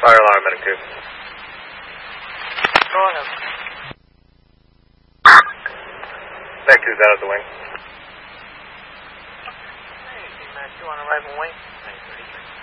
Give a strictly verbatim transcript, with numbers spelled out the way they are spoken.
Fire alarm, medic two. Go ahead. Medic two's out of the wing. Hey, Team Medic two on arrival wing. nine thirty-three.